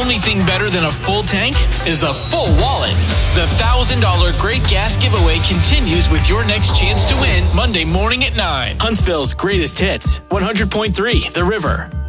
only thing better than a full tank is a full wallet. The $1,000 Great Gas Giveaway continues with your next chance to win Monday morning at 9. Huntsville's greatest hits, 100.3 The River.